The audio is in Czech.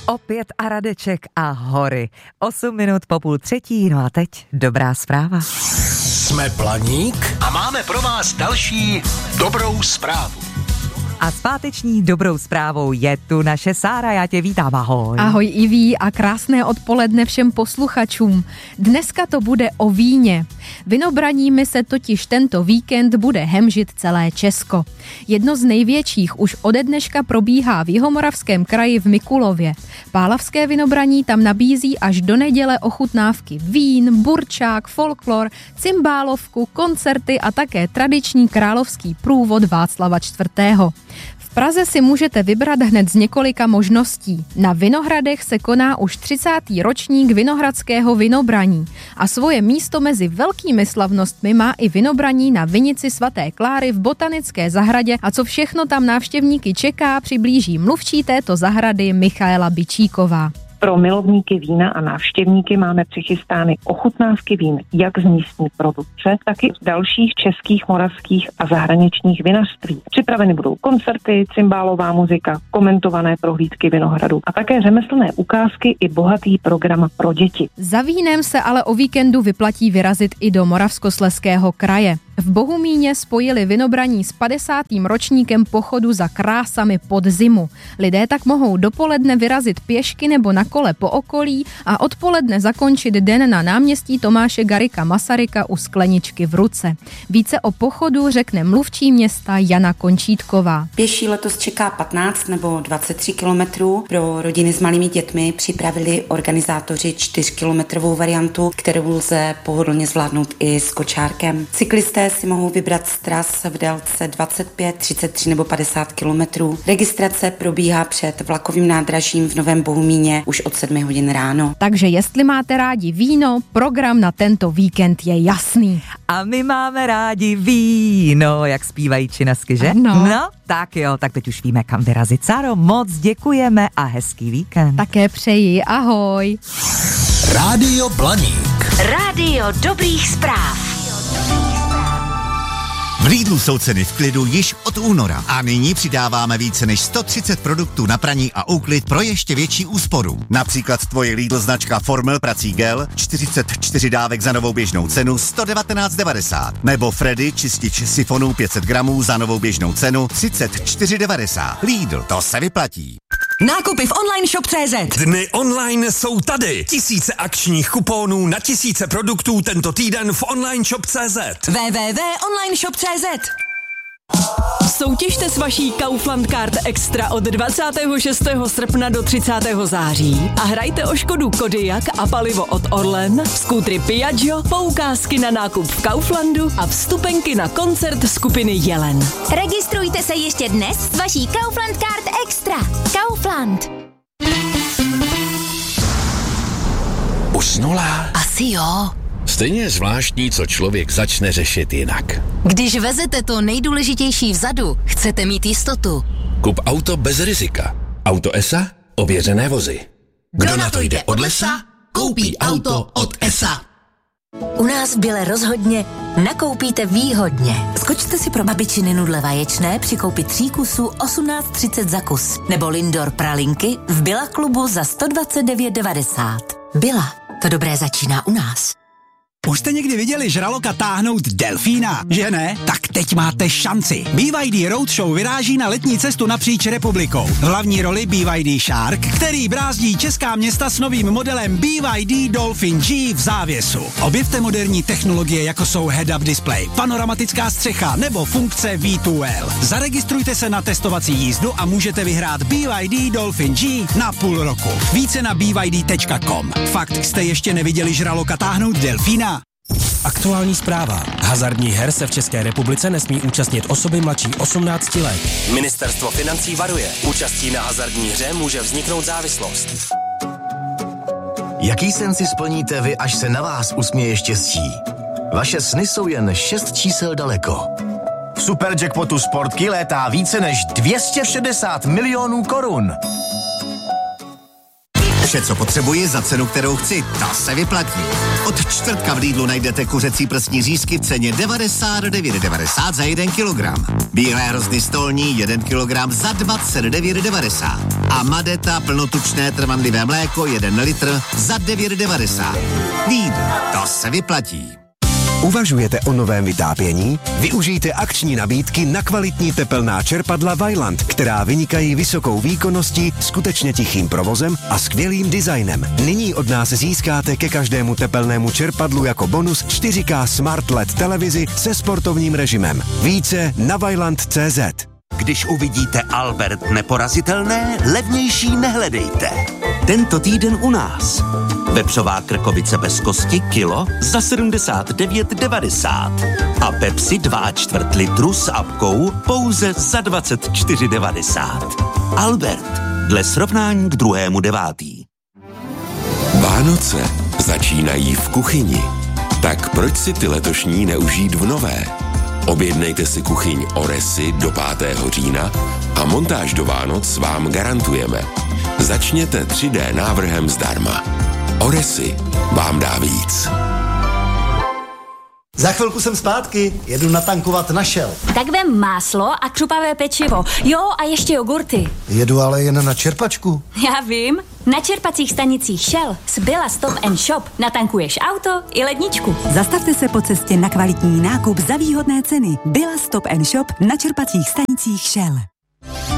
Opět a Radeček a hory. 8 minut po 2:30, no a teď dobrá zpráva. Jsme Planík a máme pro vás další dobrou zprávu. A s páteční dobrou zprávou je tu naše Sára, já tě vítám, ahoj. Ahoj Iví a krásné odpoledne všem posluchačům. Dneska to bude o víně. Vinobraními se totiž tento víkend bude hemžit celé Česko. Jedno z největších už ode dneška probíhá v Jihomoravském kraji v Mikulově. Pálavské vinobraní tam nabízí až do neděle ochutnávky vín, burčák, folklor, cymbálovku, koncerty a také tradiční královský průvod Václava IV. V Praze si můžete vybrat hned z několika možností. Na Vinohradech se koná už 30. ročník Vinohradského vinobraní a svoje místo mezi velkými slavnostmi má i vinobraní na vinici svaté Kláry v Botanické zahradě a co všechno tam návštěvníky čeká, přiblíží mluvčí této zahrady Michaela Bičíková. Pro milovníky vína a návštěvníky máme přichystány ochutnávky vín jak z místní produkce, tak i z dalších českých, moravských a zahraničních vinařství. Připraveny budou koncerty, cymbálová muzika, komentované prohlídky vinohradu a také řemeslné ukázky i bohatý program pro děti. Za vínem se ale o víkendu vyplatí vyrazit i do Moravskoslezského kraje. V Bohumíně spojili vinobraní s 50. ročníkem pochodu za krásami pod zimu. Lidé tak mohou dopoledne vyrazit pěšky nebo na kole po okolí a odpoledne zakončit den na náměstí Tomáše Garrigua Masaryka u skleničky v ruce. Více o pochodu řekne mluvčí města Jana Končítková. Pěší letos čeká 15 nebo 23 kilometrů. Pro rodiny s malými dětmi připravili organizátoři 4kilometrovou variantu, kterou lze pohodlně zvládnout i s kočárkem. Cyklisté si mohou vybrat z tras v délce 25, 33 nebo 50 kilometrů. Registrace probíhá před vlakovým nádražím v Novém Bohumíně už od 7 hodin ráno. Takže jestli máte rádi víno, program na tento víkend je jasný. A my máme rádi víno, jak zpívají činasky, že? No, tak jo, tak teď už víme, kam vyrazit. Sáro, moc děkujeme a hezký víkend. Také přeji, ahoj. Rádio Planík. Rádio dobrých zpráv. V Lidlu jsou ceny v klidu již od února a nyní přidáváme více než 130 produktů na praní a úklid pro ještě větší úsporu. Například tvoje Lidl značka Formel prací gel 44 dávek za novou běžnou cenu 119,90 nebo Freddy čistič sifonů 500 gramů za novou běžnou cenu 34,90. Lidl, to se vyplatí. Nákupy v online shop.cz. Dny online jsou tady. Tisíce akčních kuponů na tisíce produktů tento týden v online shop.cz. www.onlineshop.cz. Soutěžte s vaší Kaufland Card Extra od 26. srpna do 30. září a hrajte o Škodu Kodiaq a palivo od Orlen, skútry Piaggio, poukázky na nákup v Kauflandu a vstupenky na koncert skupiny Jelen. Registrujte se ještě dnes s vaší Kaufland Card Extra. Kaufland. Usnula? Asi jo. Stejně je zvláštní, co člověk začne řešit jinak. Když vezete to nejdůležitější vzadu, chcete mít jistotu. Kup auto bez rizika. Auto ESA? Ověřené vozy. Kdo na to jde od lesa, koupí auto od ESA. U nás v Bile rozhodně nakoupíte výhodně. Skočte si pro babičiny nudle vaječné při koupi 3 kusů 18,30 za kus. Nebo Lindor pralinky v Billa klubu za 129,90. Billa, to dobré začíná u nás. Už jste někdy viděli žraloka táhnout delfína, že ne? Tak teď máte šanci. BYD Roadshow vyráží na letní cestu napříč republikou. V hlavní roli BYD Shark, který brázdí česká města s novým modelem BYD Dolphin G v závěsu. Objevte moderní technologie, jako jsou head-up display, panoramatická střecha nebo funkce V2L. Zaregistrujte se na testovací jízdu a můžete vyhrát BYD Dolphin G na půl roku. Více na byd.com. Fakt jste ještě neviděli žraloka táhnout delfína? Aktuální zpráva. Hazardních her se v České republice nesmí účastnit osoby mladší 18 let. Ministerstvo financí varuje. Účastí na hazardní hře může vzniknout závislost. Jaký sen si splníte vy, až se na vás usměje štěstí? Vaše sny jsou jen 6 čísel daleko. V Superjackpotu Sportky létá více než 260 milionů korun. Vše, co potřebuji za cenu, kterou chci, to se vyplatí. Od čtvrtka v Lidlu najdete kuřecí prsní řízky v ceně 99,90 za 1 kilogram. Bílé hrozny stolní 1 kilogram za 29,90. A Madeta plnotučné trvanlivé mléko 1 litr za 9,90. Lidl, to se vyplatí. Uvažujete o novém vytápění? Využijte akční nabídky na kvalitní tepelná čerpadla Vaillant, která vynikají vysokou výkonností, skutečně tichým provozem a skvělým designem. Nyní od nás získáte ke každému tepelnému čerpadlu jako bonus 4K Smart LED televizi se sportovním režimem. Více na vaillant.cz. Když uvidíte Albert neporazitelné, levnější nehledejte. Tento týden u nás. Vepřová krkovice bez kosti kilo za 79,90 a Pepsi 2,4 litru s apkou pouze za 24,90. Albert, dle srovnání k 2.9. Vánoce začínají v kuchyni. Tak proč si ty letošní neužít v nové? Objednejte si kuchyň Oresy do 5. října a montáž do Vánoc vám garantujeme. Začněte 3D návrhem zdarma. Oresy vám dá víc. Za chvilku jsem zpátky, jedu natankovat na Shell. Tak vem máslo a křupavé pečivo. Jo, a ještě jogurty. Jedu ale jen na čerpačku. Já vím. Na čerpacích stanicích Shell z Billa Stop & Shop natankuješ auto i ledničku. Zastavte se po cestě na kvalitní nákup za výhodné ceny. Billa Stop & Shop na čerpacích stanicích Shell.